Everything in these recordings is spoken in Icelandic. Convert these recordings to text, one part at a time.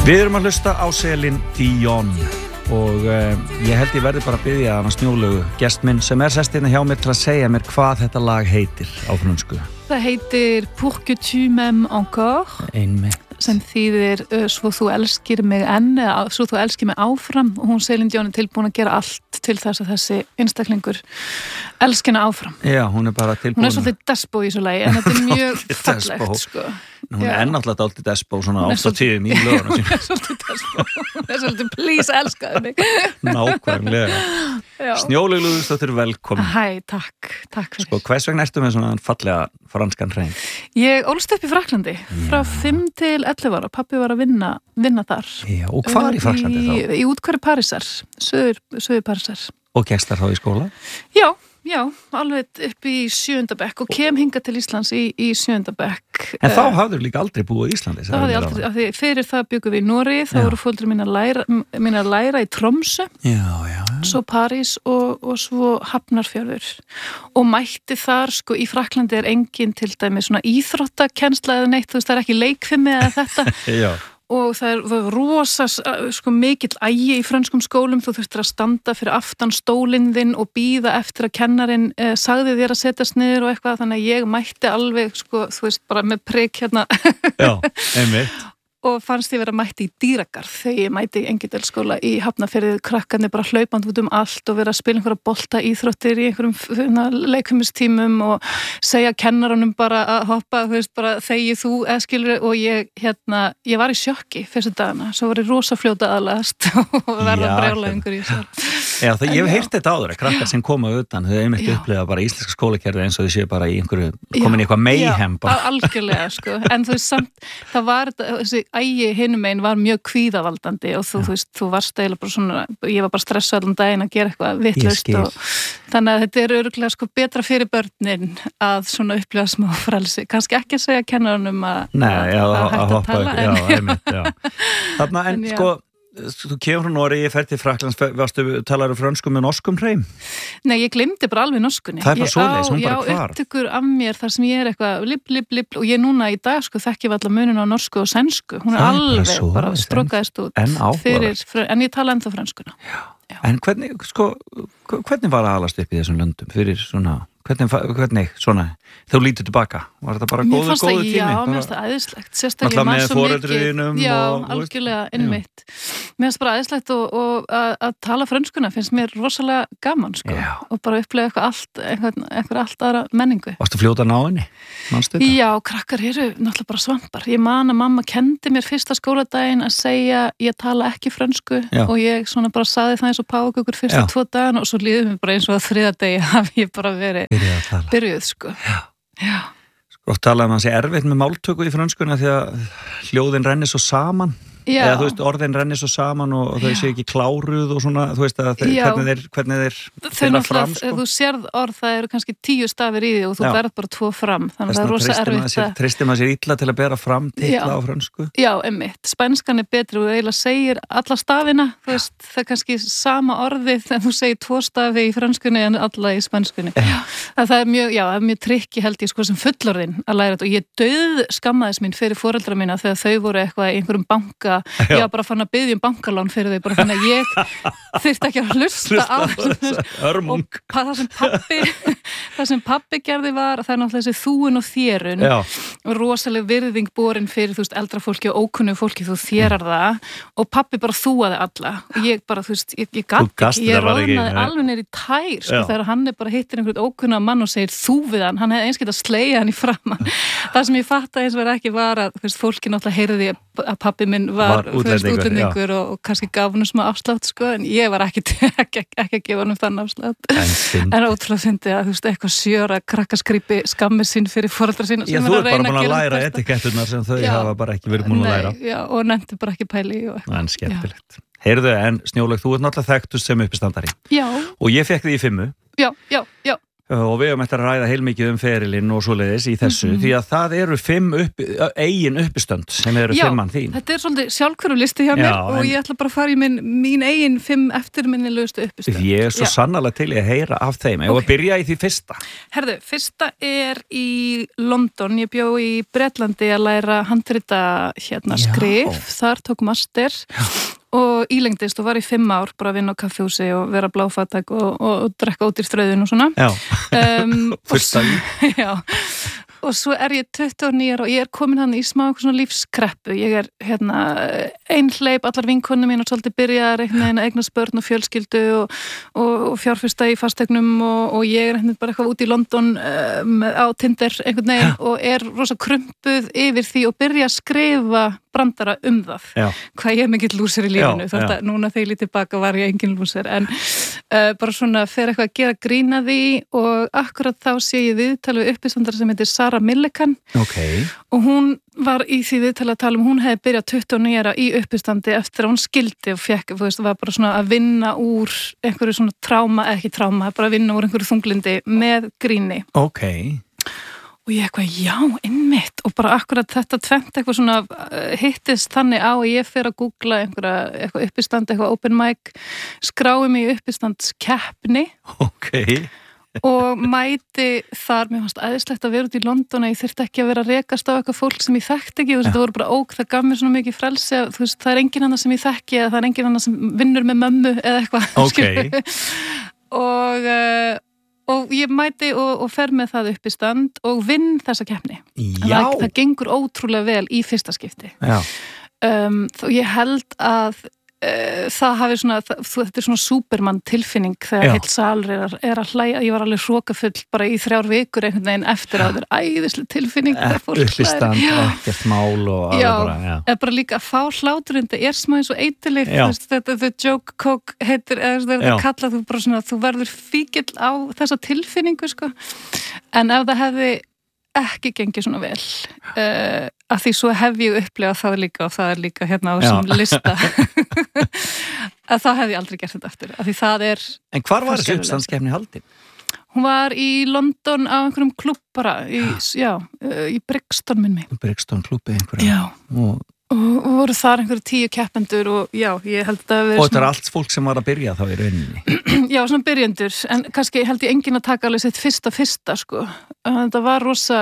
Við erum að hlusta á Céline Dion og ég held ég verði bara að biðja hana Snjólaugu gest minn sem sest hérna hjá mér til að segja mér hvað þetta lag heitir á frönsku. Það heitir Pour que tu m'aimes encore. Einmitt. Sem þýðir svo þú elskir mig enn eða svo þú elskir mig áfram og hún Céline Dion tilbúin að gera allt til þess að þessi einstaklingur elskina áfram. Já, hún bara tilbúin. Hún svolítið despo í þessu lagi en þetta mjög fallegt sko. Hún náttúrulega dálítið despo svona oft á tíðum í lögunum sín. Hún svolítið despo. Hún svolítið please elskaðu mig. Nákvæmlega. Snjólaug Lúðvíksdóttir, velkomin. Hæ, takk fyrir. Sko, hvers vegna ertu með svona fallega franskan hreim? Ég ólst upp í Frakklandi frá 5 til 11 ára. Pappi var að vinna þar. Já, og hvar í Frakklandi þá? Í úthverfi Parísar, söður Parísar. Og gestar þá í skóla? Já, alveg upp í 7. bekk og kem hingað til Íslands í 7. bekk. En þá hafður líka aldrei búið í Íslandi? Það hafði aldrei, af því fyrir það byggum við í Noregi, þá voru foreldrar mín að læra í Tromsø, svo París og svo Hafnarfjörður. Og mætti þar, sko, í Frakklandi engin til dæmis svona íþróttakennsla eða neitt, þú veist, það ekki leikfimi eða þetta. Já. Og það var rosa mikill ægi í frönskum skólum, þú þurftir að standa fyrir aftan stólinn þinn og bíða eftir að kennarinn sagði þér að setjast niður og eitthvað, þannig að ég mætti alveg, sko, þú veist, bara með prik hérna. Já, einmitt. Og fannst ég vera mætti í dýragarð þegar ég mætti í Engidalsskóla í Hafnarfirði, krakkarnir bara hlaupandi út allt og vera að spila einhverja bolta íþróttir í einhverjum leikfimistímum og segja kennarunum bara að hoppa, þú veist, bara þegi þú eða skilur og ég var í sjokki fyrstu dagana, svo var ég rosa fljóta aðlagast og verða brjálæðingur í þessu. Já, ég hef heyrt þetta áður, að krakkar sem koma utan, þau einmitt upplega bara íslenska skólakerfi eins og þau séu bara í einhverju, komin í eitthvað mayhem bara. Já, algjörlega, sko, en þú veist samt, það var þessi ægi hinum einn var mjög kvíðavaldandi og þú veist, þú varst eiginlega bara svona, ég var bara stressuð allan daginn að gera eitthvað vitlaust og þannig að þetta örugglega sko betra fyrir börnin að svona upplifa smá frelsi, kannski ekki að segja kennarunum að hægt að tala. Já, einmitt, já. Þarna, en sko, þú kemur frá Noregi, ég fer til Frakklands, talaru frönsku með norskum hreim? Nei, ég glemdi bara alveg norskunni. Það er bara svoleiðis, hún bara hvar? Já, upptökur af mér þar sem ég eitthvað lip og ég núna í dag sko þekki ég alla muninn á norsku og sænsku. Hún alveg bara strókaðist út en ég tala ennþá frönskuna. Já. En hvernig var að alast upp í þessum löndum fyrir svona, hvernig svona, þú lítur tilbaka, var þetta bara góður tími? Já, mér finnst það æðislegt, sérstaklega maður svo mikið, já, algjörlega innmitt. Mér finnst bara æðislegt og að tala frönskuna finnst mér rosalega gaman, sko, og bara upplega einhver allt aðra menningu. Varstu fljóta ná henni? Manstu þetta? Já, krakkar eru náttúrulega bara svampar. Ég man að mamma kendi mér fyrsta skóladaginn að segja ég tala ekki frönsku og ég svona bara saði það eins og pákukur fyrstu 2 dagana og svo líður mér bara eins og að 3. degi hafi ég bara verið byrjuð, sko. Já. Sko, talaði maður sé erfitt með máltöku í frönskuna því að hljóðin renni svo saman. Já. Eða þú veist, orðin renni svo saman og þau séu ekki kláruð og svona, þú veist, að hvernig þeir finna fram, sko. Þú sérð orð, það eru kannski 10 stafir í því og þú verð bara 2 fram, þannig að það er rosa erfitt að... Tristir maður sér illa til að bera fram titla á frönsku? Já, einmitt. Spænskan er betri og þú eiginlega segir alla stafina, þú veist, það er kannski sama orðið en þú segir 2 stafi í frönskunni en alla í spænskunni. Það er mjög trikki held ég, sko, sem fullorðin að læra þetta og ég dauðskammaðist mín fyrir foreldra mína þegar þau voru eitthvað í einhverjum banka ég var bara fann að biðja bankalán fyrir þau bara þannig að ég þyrfti ekki að hlusta á og það sem pappi gerði var það er náttúrulega þessi þúun og þérun og rosalega virðing borin fyrir þú veist eldra fólki og ókunnu fólki þú þérar það og pappi bara þúaði alla og ég bara þú veist ég gat ekki, ég rónaði alveg neyri tær sko þegar hann er bara hittir einhvern ókunna mann og segir þú við hann hefði eins geta að slegja hann í framan það sem ég fattaði eins verið ekki var að veist, fólki náttúrulega heyrði að pappi minn var útlendingur og kannski gaf hann smá afslátt sko en ég var ekki að gefa hann þann afslátt en ótrúlega fyndi að þú veist eitthvað sjöra krakkaskrýpi skammir sín fyrir foreldra sín Já, þú er bara búin að læra etiketturnar sem þau hafa bara ekki verið búin að læra Já, og nefndi bara ekki pæli En skemmtilegt Heyrðu, en Snjólaug, þú ert náttúrulega þekktust sem uppistandari Já Og ég fekk þig í 5 Já og við höfum eftir að ræða heilmikið ferilinn og svoleiðis í þessu, því að það eru 5 eigin uppistönd sem eru 5 mann þín. Já, þetta svolítið sjálfhverfu listi hjá mér og ég ætla bara að fara í mín eigin 5 eftirminnilegustu uppistönd. Ég svo sannarlega til að heyra af þeim. Ég var að byrja í því fyrsta. Herðu, fyrsta í London. Ég bjó í Bretlandi að læra handrita skrif. Þar tók master. Og ílengdist og var í 5 ár bara að vinna á kaffihúsi og vera bláfatæk og drekka út í ströðin og svona. Fyrsta í. Já, og svo ég 29 ára og ég komin hann í smá svona lífskreppu. Ég einhleyp, allar vinkonum mín og svolítið byrjaðar að eignast börn og fjölskyldu og fjárfesta í fasteignum og ég bara eitthvað út í London á Tinder einhvern veginn og rosa krumpuð yfir því og byrja að skrifa brandara það. Hvað ég mikill lúser í lífinu. Núna þegar ég lítið tilbaka var ég engin lúser en bara svona fer eitthvað að gera grín að því og akkurat þá sé ég viðtal við uppistandara sem heitir Sarah Millican og hún var í því viðtal að tala hún hefði byrjað 29 ára í uppistandi eftir að hún skildi og fekk, var bara svona að vinna úr einhverju svona tráma, ekki tráma, bara að vinna úr einhverju þunglindi með gríni. Og ég eitthvað, já, einmitt og bara akkurat þetta tvennt eitthvað svona hittist þannig á að ég fer að googla eitthvað uppistand, eitthvað open mic, skrái mig í uppistandskeppni og mæti þar, mér fannst æðislegt að vera út í London að ég þyrfti ekki að vera að rekast á eitthvað fólk sem ég þekkti ekki, þetta voru bara það gaf mér svona mikið frelsi að það er engin annar sem ég þekki eða það er engin annar sem vinnur með mömmu eða eitthvað og ég mæti og fer með það upp í stand og vinn þessa keppni. Það gengur ótrúlega vel í fyrsta skipti. Ég held að það hafi svona, þetta svona Superman tilfinning þegar heill salur er að hlæja, ég var alveg hrokafull bara í 3 vikur einhvern veginn eftir að þetta æðislega tilfinning uppistand, ekkert mál og eða bara líka að fá hláturinn það smá eins og eitileg þetta the joke coke heitir eða kalla þú bara svona, þú verður fíkill á þessa tilfinningu en ef það hefði ekki gengið svona vel af því svo hef ég upplifað það líka og það er líka hérna á þessum lista að þá hef ég aldrei gert þetta eftir af því það er En hvar var þessi uppstandskeppni haldin? Hún var í London á einhverjum klubb bara í Brixton minni Brixton klubbi einhverja og voru þar einhverju 10 keppendur og ég held að og þetta er allt fólk sem var að byrja þá í rauninni Já, svona byrjendur, en kannski held ég enginn að taka alveg sitt fyrsta þetta var rosa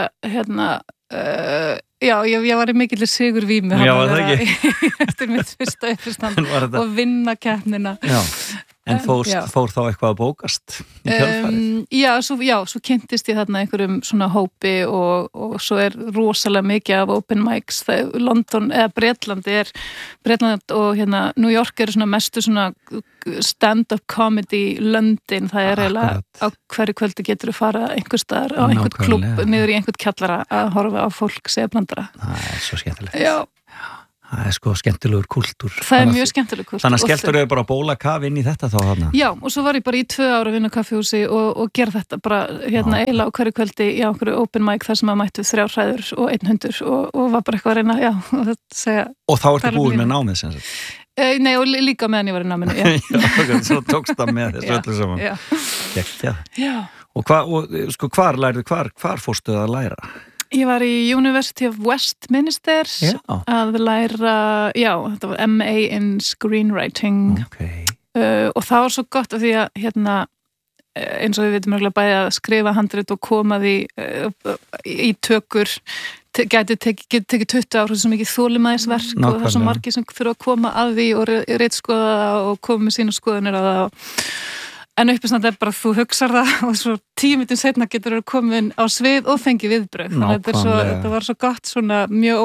ég var í mikilli sigurvími eftir mitt fyrsta uppistand og vinna keppnina En fór þá eitthvað að bókast í kjölfarið? Svo kynntist ég þarna einhverjum svona hópi og svo rosalega mikið af open mics London eða Bretland og New York eru svona mestu svona stand-up comedy löndin, það eiginlega á hverju kvöldi getur þú fara einhvers staðar á einhvern klubb niður í einhvern kjallara að horfa á fólk segja blandara. Það er svo skemmtilegt. Það er skemmtilegur kúltúr. Það er mjög skemmtilegur kúltúr. Þannig að skelltur þau bara að bóla kaf inn í þetta þá þarna? Já, og svo var ég bara í 2 ára að vinna á kaffihúsi og gera þetta bara eiginlega á hverju kvöldi í einhverju open mic þar sem að mættu 3 hræður og 1 hundur og var bara eitthvað að reyna, og segja... Og þá ertu búin með námið sem sagt? Nei, og líka meðan ég var í náminu, Já, svo tókst það með þessu öllu saman. Já. Og hvar fórstu að læra? Ég var í University of Westminster að læra, þetta var MA in Screenwriting og það var svo gott af því að eins og við veitum mjög bæði að skrifa handrit og koma því í tökur geti tekið 20 ár svo mikið þolinmæðisverk og það er svo margir sem fyrir að koma að því og ritskoða og koma með sína skoðunir á það En uppistand bara þú hugsar það og svo 10 mínútum seinna getur þú komin á svið og fengið viðbrögð. Þannig að þetta var svo gott, svona mjög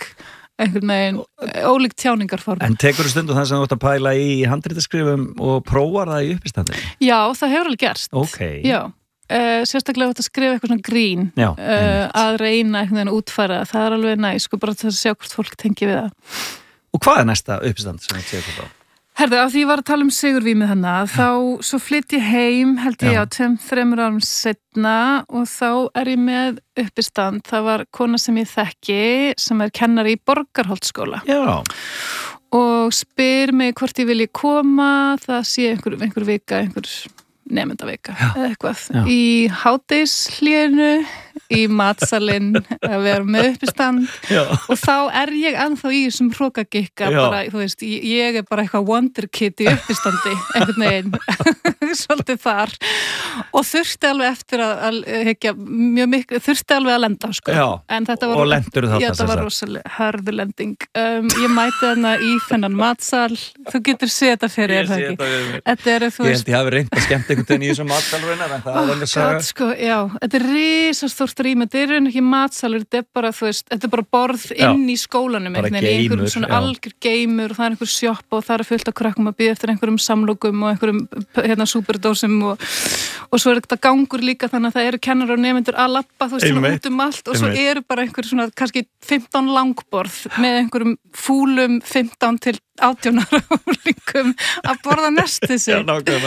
ólík tjáningarform. En tekur þú stundum það sem þú ætti að pæla í handritaskrifum og prófar það í uppistandi? Já, það hefur alveg gerst. Já, sérstaklega þú ætti að skrifa eitthvað svona grín að reyna einhvern veginn að útfæra. Það er alveg næs, bara til að sjá hvort fólk tengi við það. Og hvað er næsta uppistand sem þú tekur þá? Herðu, af því ég var að tala um sigurvímið hennar, þá svo flytt ég heim, held ég 2-3 árum setna og þá ég með uppistand. Það var kona sem ég þekki, sem kennari í Borgarholtsskóla. Já. Og spyr mig hvort ég vilji koma, það sé einhver vika, nemendavika eða eitthvað í hádegishlénu í matsalinn að vera með uppistand og þá ég ennþá í þessum hrókagikka bara, þú veist, ég bara eitthvað wonder kid í uppistandi einhvern veginn svolítið þar og þurfti alveg eftir að hekja mjög miklu, þurfti alveg að lenda sko. En þetta var, og lendur þetta var rosalega hörðu lending ég mæti þarna í þennan matsal þú getur séð þetta fyrir þér þetta er, þú veist, ég hafi reynt að skemmt einhvern veginn í þessum matsalrunar en það er alveg saga sko, þetta er risastórt rými, þetta er ekki matsalur þetta er bara, þú veist, þetta er bara borð inn í skólanum, einhverjum svona algjör geimur og það er einhver sjoppa og það er fullt af krakkum að bíða eftir einhverjum samlokum og einhverjum superdósum og svo er þetta gangur líka þannig að það eru kennarar og nemendur að labba, þú veist, svona út allt og svo eru bara einhver svona, kannski 15 langborð með einhverjum fúlum 15 til 18 ára úlingum að borða nesti sig.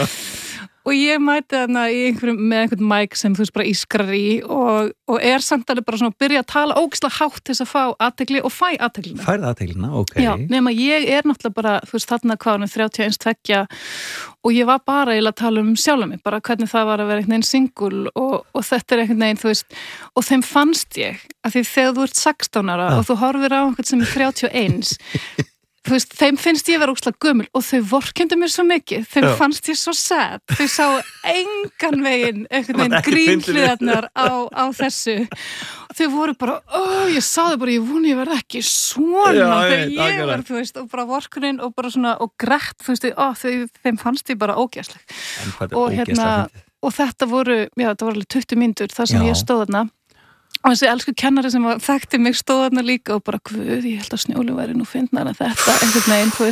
Og ég mæti þarna með einhvern mæk sem þú veist bara ískrar í og samt alveg bara svona að byrja að tala ógeðslega hátt til þess að fá athygli og fæ athyglina. Færð athyglina, ok. Já, nema ég náttúrulega bara, þú veist, þarna hvaðanum 31 og ég var bara eiginlega að tala sjálfa mig, bara hvernig það var að vera einhvern veginn singul og þetta er einhvern veginn, þú veist, og þeim fannst ég, að því þegar þú ert 16 ára og þú horfir á einhvern sem er 31 þú veist, þeim finnst ég vera ógeðslega gömul og þau vorkendu mér svo mikið þeim fannst ég svo sad, þau sá engan veginn, einhvern veginn grínhliðarnar á þessu þau voru bara, ég sá þau bara ég voni ég verði ekki svona þegar ég var, þú veist, og bara vorkunin og bara svona, og grætt, þú veist, þeim fannst ég bara ógeðsleg og þetta voru, þetta voru alveg 20 mínútur þar sem ég stóð þarna og þessi elsku kennari sem þekkti mig stóð þarna líka og bara, guð, ég held að Snjóli væri nú fyndnar en þetta, einhvern veginn, þú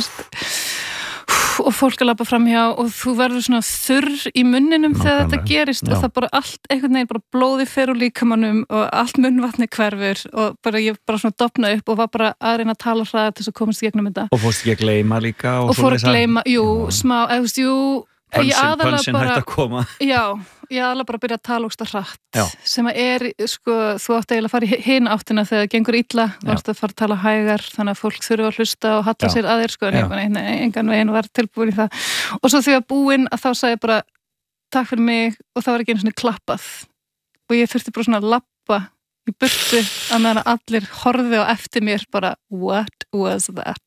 veist og fólk að labba framhjá og þú verður svona þurr í munninum þegar þetta gerist og það bara allt, einhvern veginn, bara blóði fer úr líkamannum og allt munnvatni hverfur og bara ég bara svona dofna upp og var bara að reyna að tala hraða til þess að komast í gegnum þetta. Og fórst ekki að gleyma líka? Og fór að gleyma, smá, eða þú veist, Pönsin hægt að koma. Ég aðalega bara byrja að tala ógsta hratt sem að sko, þú átt eiginlega að fara í hina áttina þegar það gengur illa, þú átt að fara að tala hægar þannig að fólk þurfa að hlusta og halla sér að þér sko, en engan veginn var tilbúin í það og svo þegar búin að þá sagði ég bara takk fyrir mig og það var ekki einu svona klappað og ég þurfti bara svona að labba í burtu að meðan allir horfðu á eftir mér bara what was that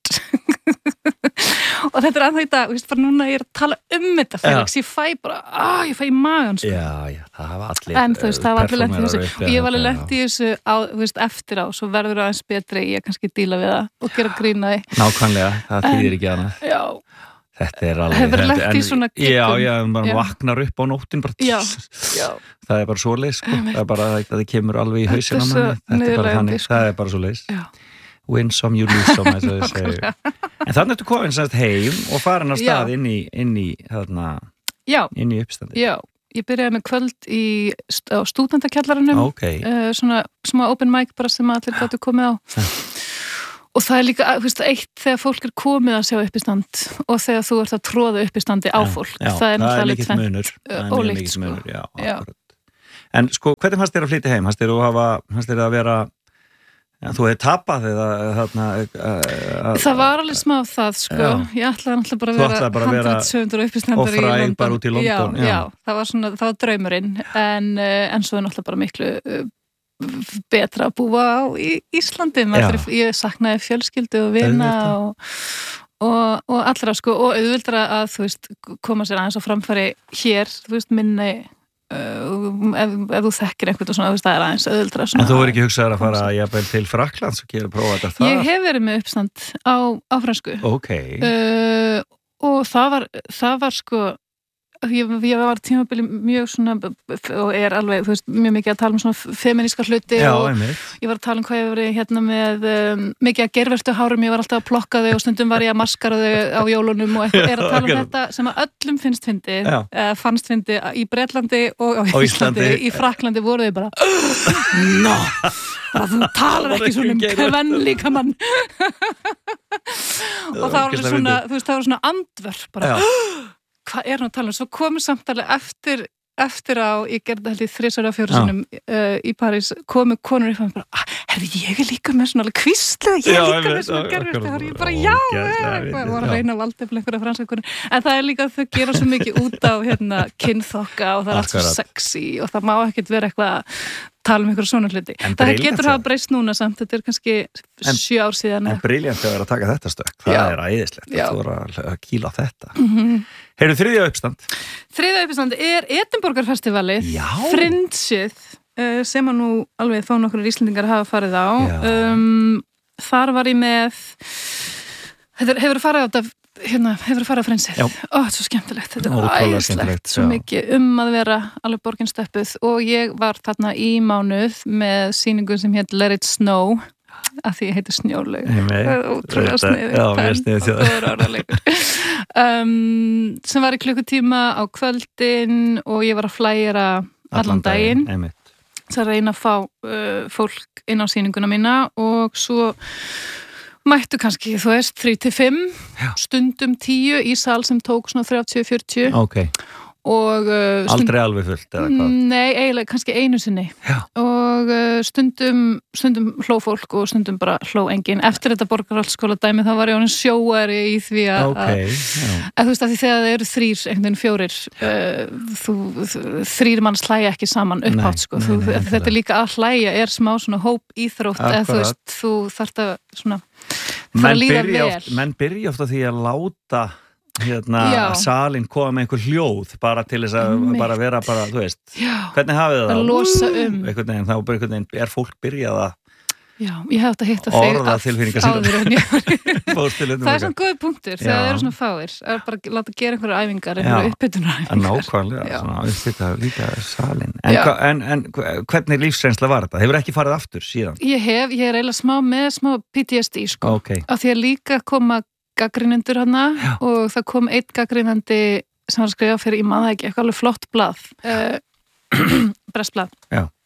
og þetta er ennþá í dag, veist, bara núna ég er að tala þetta Felix, ég fæ bara, ég fæ í magan sko. Já, það hafa allir en þú veist, það var allir lent í þessu og ég var alveg lent í þessu þú veist, eftir á, svo verður aðeins betri ég kannski díla við það og gera grína því Nákvæmlega, það þýðir ekki annað Já Þetta er alveg Hefur lent í svona klikum Já, bara vaknar upp á nóttin bara, Já Það er bara svoleiðis sko. Það er bara að það kemur alveg í hausinn á manni Þetta er bara þannig, það er bara svoleiðis Win some, you lose some eins og þau segja En þannig ertu komin sérst heim og farin á stað inn í uppstandi Já, ég byrjaði með kvöld á stúdendakjallaranum svona smá open mic bara sem allir gáttu komið á og það er líka, þú veist, eitt þegar fólk er komið að sjá uppistand og þegar þú ert að tróða uppistandi á fólk það er náttúrulega tvennt ólíkt sko. En sko, hvernig fannst þér að flytja heim? Fannst þér að vera þú hefði tapað eða það var alveg smá það sko ég ætlaði náttúrulega bara að vera 100-200 uppistandar í London bara út í London já, það var draumurinn en svo er náttúrulega bara miklu betra að búa á Íslandi ég saknaði fjölskyldu og vina og allra sko og auðvildra að þú veist koma sér aðeins á framfæri hér þú veist minni ef þú þekkir einhvern og svona, það er aðeins auðvildra svona. En þú verður ekki hugsaður að fara jafnvel til Frakklands og gera prófa þetta þar? Ég hef verið með uppstand á fransku og það var sko ég var tímabili mjög svona og alveg, þú veist, mjög mikið að tala um svona feminíska hluti og ég var að tala um hvað ég verið hérna með mikið að gervertu hárum, ég var alltaf að plokka þau og stundum var ég að maskara þau á jólunum og eitthvað að tala um þetta sem að öllum fannst fyndi í Bretlandi og á Íslandi í Frakklandi voru þau bara þú talar ekki svona kvenn líka mann og það var svona, þú veist, það var svona andvörf bara hvað er hún að tala um? Svo komum samtalið eftir eftir á, ég gerði held í 3 ára 4 sinum í París, komu konur upp og bara, ég líka með svona alveg kvíslu, ég líka með svona gerfist, þá ég bara, ég var að reyna að valda upp einhverja franska konur, en það líka að þau gera svo mikið út á kynþokka og það allt svo sexy og það má ekkert vera eitthvað tala einhverja svona hluti. Það getur hafa breyst núna samt, þetta kannski 7 ár síðan. En briljant að vera að taka þetta stökk, það æðislegt að þú voru að kýla þetta. Heyrðu, 3. uppstand? 3. uppstand Edinborgarfestivalið, Frinsið, sem að nú alveg þó nokkur íslendingar hafa farið á. Þar var ég með, hefur farið á þetta, hefur farið á Frinsið. Þetta er svo skemmtilegt, þetta er æðislegt, svo mikið að vera alveg borginstöppuð og ég var þarna í mánuð með sýningu sem hétt Let It Snow, að því ég heiti Snjólaug. Það er ótrúlega sniðið, sem var í klukkutíma á kvöldin og ég var að flæra allan daginn. Það er reyna að fá fólk inn á sýninguna mína og svo mættu kannski, 3-5, stundum 10 í sal sem tók svona 30-40. Og aldrei alveg fullt eða hvað? Nei, eiginlega kannski einu sinni. Og stundum hló fólk og stundum bara hló enginn. Eftir þetta borgarhaldsskóla dæmi þá var ég orðin sjóari í því að þú veist að því þegar það eru 3, einhvern veginn 4, 3 manns hlæja ekki saman upphátt sko. Þetta er líka að hlæja er smá svona hóp íþrótt eða þú veist, þú þarft að svona fara að líða vel. Menn byrja ofta því að láta salin koma með einhver hljóð bara til þess að bara vera bara, þú veist, hvernig hafið það? Að losa einhvern veginn, þá bara einhvern veginn er fólk byrjað að ég hef þetta hitt að þig áður en ég það er svona góð punktur þegar það eru svona fáir að bara láta gera einhverja æfingar einhverja uppbytunaræfingar nákvæmlega, svona uppbytta líka salin en hvernig lífsreynsla var þetta? Hefur ekki farið aftur síðan? Ég er eiginlega smá PTSD sko, af því að líka koma gagnrýnendur hana og það kom einn gagnrýnandi sem var að skrifa fyrir, ég man það ekki, eitthvað alveg flott blað Brestblað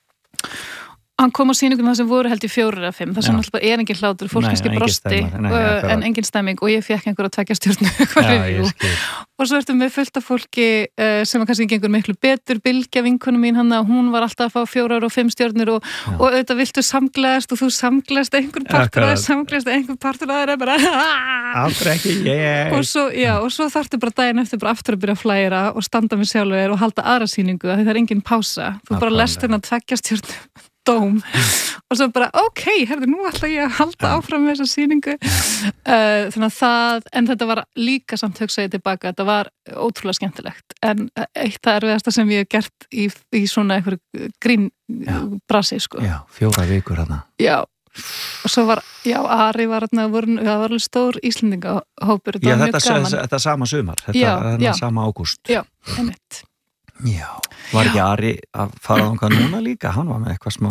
hann kom á sýningum það sem voru held í 4 eða 5 það sem alltaf er engin hlátur, fólk kannski brosti en engin stemming og ég fekk einhverja 2 stjörnu og svo ertum við fullt af fólki sem kannski gengur miklu betur, Bylgja vinkonu mín hann að hún var alltaf að fá 4 og 5 stjörnur og auðvitað viltu samglaðast og þú samglaðast einhver partur og það er bara aldrei ekki ég og svo þarftu bara daginn eftir bara aftur að byrja að flæra og standa með sjálfur og halda aðra sýningu því það er engin pása, þú bara lest hérna 2 stjörnu dóm og svo bara nú ætla ég að halda áfram með þessa sýningu þannig að en þetta var líka samt hugsaði tilbaka, þetta var ótrúlega skemmtilegt en eitt það erfiðasta sem ég hef gert í svona einhver grín brasi sko 4 vikur hana og svo var, Ari var það var alveg stór Íslendingahópur þetta var mjög gaman þetta sama sumar, þetta sama ágúst einmitt var ekki Ari að fara þangað núna líka, hann var með eitthvað smá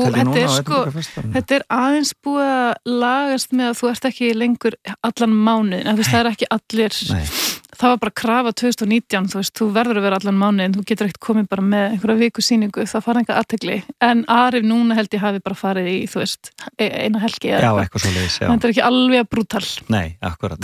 þetta er aðeins búið að lagast með að þú ert ekki lengur allan mánuðin, en þú veist það er ekki allir það var bara krafa 2019 þú veist, þú verður að vera allan mánuðin þú getur ekkert komið bara með einhverja viku sýningu það fara enga athygli, en Ari núna held ég hafi bara farið í, þú veist eina helgi eitthvað svoleiðis, þetta er ekki alveg brútal akkurat,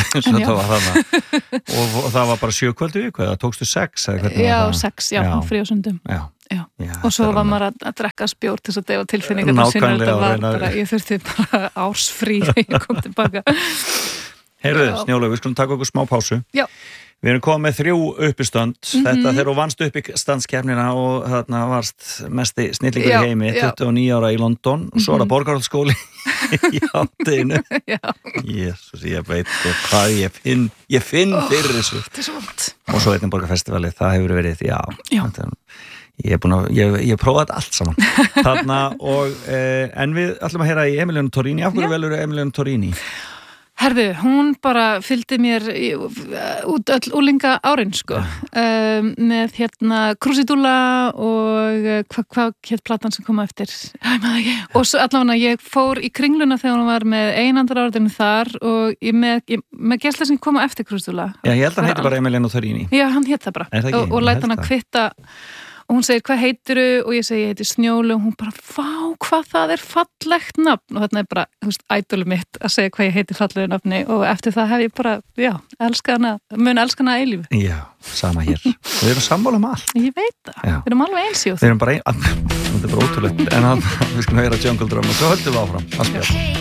og það var bara 7 kvöldu viku, eða tókstu 6 6, frí og sundum og svo var maður að drekka spjór til þess að defa tilfinningar nákvæmlega, ég þurfti bara ársfrí þegar ég kom tilbaka Heyrðu, Snjólaug, við skulum taka okkur smá pásu við erum komið með 3 uppistönd þetta þegar þú vannst uppistandskeppnina og þarna varst mesti snillingur í heimi 29 ára í London og svo er það borgarhaldsskóli í hátteginu Jesús, ég veit hvað ég finn fyrir þessu og svo Edinborgarfestivali, það hefur verið ég hef prófað þetta allt saman þarna og en við ætlum að heyra í Emilianu Torrini. Af hverju velur Emilianu Torrini? Herðu, hún bara fylgdi mér út öll úlinga árin sko með Krúsidúla og hvað hétt platan sem kom eftir og svo allavega ég fór í Kringluna þegar hún var með einandra áriðinu þar og með gæsla sem koma eftir Krúsidúla ég held að hann heiti bara Emilianu Torrini hann hétt það bara og læt hann að kvitta og hún segir hvað heitiru og ég segi ég heiti Snjólu og hún bara vá hvað það fallegt nafn og þarna bara, þú veist, ædolið mitt að segja hvað ég heiti fallegu nafni og eftir það hef ég bara, já, mun elska hana eilífi. Já, sama hér og við erum sammála allt. Ég veit það, við erum alveg eins í Við erum bara þetta er bara ótrúlegt en við skulum heyra Jungle Drum og svo höldum við áfram.